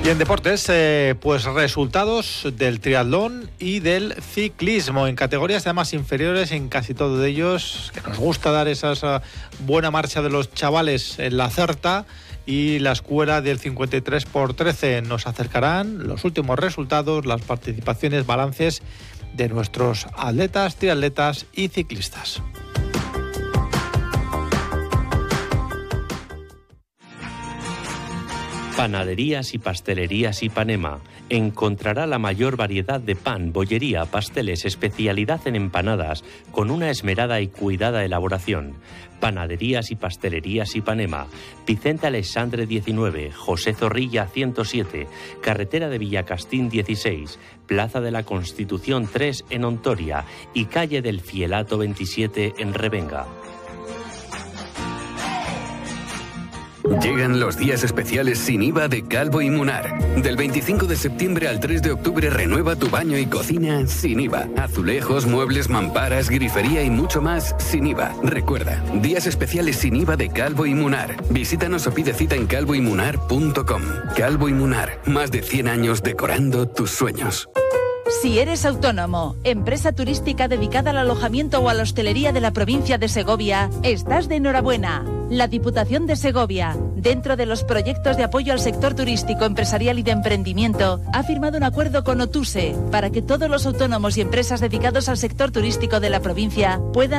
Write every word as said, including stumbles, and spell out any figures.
Y en deportes, eh, pues resultados del triatlón y del ciclismo en categorías además inferiores en casi todos ellos, que nos gusta dar esa uh, buena marcha de los chavales en la Certa y la escuela del cincuenta y tres por trece. Nos acercarán los últimos resultados, las participaciones, balances de nuestros atletas, triatletas y ciclistas. Panaderías y Pastelerías Ipanema. Encontrará la mayor variedad de pan, bollería, pasteles, especialidad en empanadas, con una esmerada y cuidada elaboración. Panaderías y Pastelerías Ipanema. Vicente Alexandre diecinueve, José Zorrilla ciento siete, Carretera de Villacastín dieciséis, Plaza de la Constitución tres en Ontoria y Calle del Fielato veintisiete en Revenga. Llegan los días especiales sin I V A de Calvo y Munar. Del veinticinco de septiembre al tres de octubre renueva tu baño y cocina sin I V A. Azulejos, muebles, mamparas, grifería y mucho más sin I V A. Recuerda, días especiales sin I V A de Calvo y Munar. Visítanos o pide cita en calvo y munar punto com. Calvo y Munar, más de cien años decorando tus sueños. Si eres autónomo, empresa turística dedicada al alojamiento o a la hostelería de la provincia de Segovia, estás de enhorabuena. La Diputación de Segovia, dentro de los proyectos de apoyo al sector turístico, empresarial y de emprendimiento, ha firmado un acuerdo con OTUSE para que todos los autónomos y empresas dedicados al sector turístico de la provincia puedan